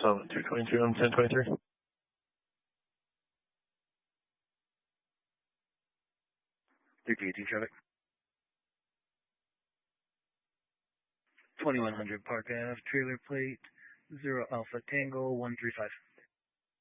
222 on 1023. 380 traffic. 2100 Park Ave, trailer plate 0 Alpha Tango 135.